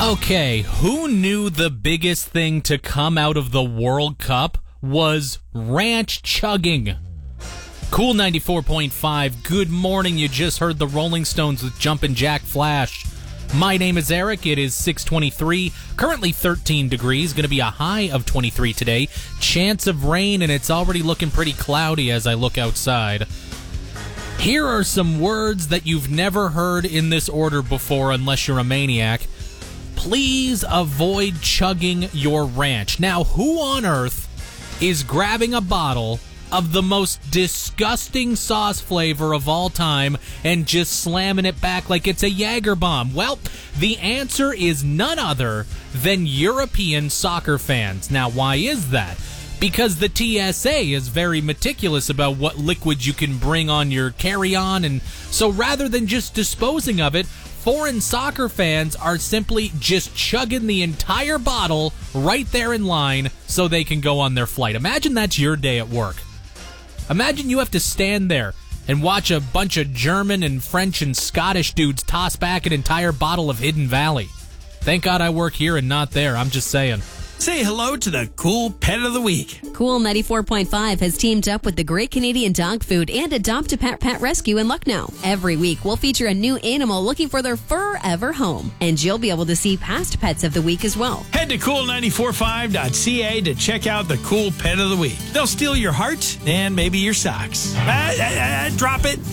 Okay, who knew the biggest thing to come out of the World Cup was ranch chugging? Cool 94.5, good morning. You just heard the Rolling Stones with Jumpin' Jack Flash. My name is Eric. It is 6:23, currently 13 degrees, going to be a high of 23 today. Chance of rain, and it's already looking pretty cloudy as I look outside. Here are some words that you've never heard in this order before unless you're a maniac. Please avoid chugging your ranch. Now, who on earth is grabbing a bottle of the most disgusting sauce flavor of all time and just slamming it back like it's a Jaeger bomb? Well, the answer is none other than European soccer fans. Now, why is that? Because the TSA is very meticulous about what liquid you can bring on your carry-on, and so rather than just disposing of it, foreign soccer fans are simply just chugging the entire bottle right there in line so they can go on their flight. Imagine that's your day at work. Imagine you have to stand there and watch a bunch of German and French and Scottish dudes toss back an entire bottle of Hidden Valley. Thank God I work here and not there, I'm just saying. Say hello to the Cool Pet of the Week. Cool 94.5 has teamed up with the Great Canadian Dog Food and Adopt a Pet Rescue in Lucknow. Every week, we'll feature a new animal looking for their forever home. And you'll be able to see past pets of the week as well. Head to cool945.ca to check out the Cool Pet of the Week. They'll steal your heart and maybe your socks. Drop it.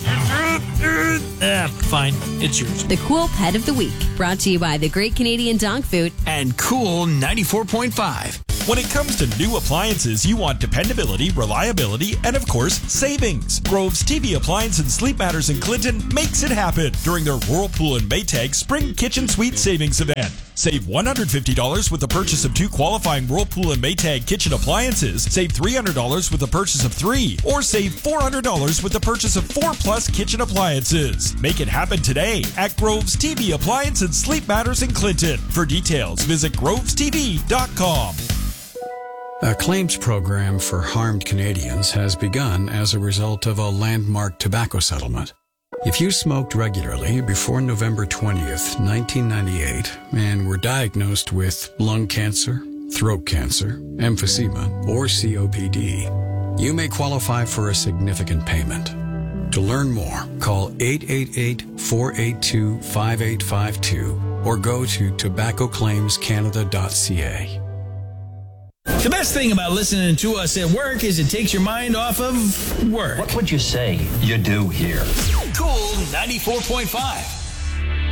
Fine, it's yours. The Cool Pet of the Week, brought to you by the Great Canadian Dog Food and Cool 94.5. When it comes to new appliances, you want dependability, reliability, and of course, savings. Grove's TV Appliance and Sleep Matters in Clinton makes it happen during their Whirlpool and Maytag Spring Kitchen Suite Savings Event. Save $150 with the purchase of 2 qualifying Whirlpool and Maytag kitchen appliances. Save $300 with the purchase of 3. Or save $400 with the purchase of 4+ kitchen appliances. Make it happen today at Grove's TV Appliance and Sleep Matters in Clinton. For details, visit grovestv.com. A claims program for harmed Canadians has begun as a result of a landmark tobacco settlement. If you smoked regularly before November 20th, 1998, and were diagnosed with lung cancer, throat cancer, emphysema, or COPD, you may qualify for a significant payment. To learn more, call 888-482-5852 or go to tobaccoclaimscanada.ca. The best thing about listening to us at work is it takes your mind off of work. What would you say you do here? Cool 94.5.